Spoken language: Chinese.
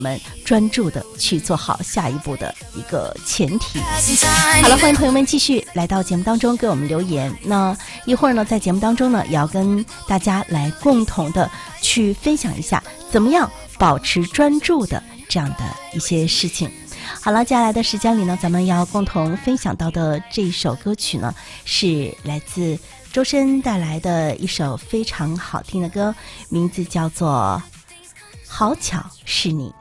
我们专注的去做好下一步的一个前提。好了，欢迎朋友们继续来到节目当中给我们留言。那一会儿呢，在节目当中呢，也要跟大家来共同的去分享一下怎么样保持专注的这样的一些事情。好了，接下来的时间里呢，咱们要共同分享到的这一首歌曲呢，是来自周深带来的一首非常好听的歌，名字叫做《好巧是你》。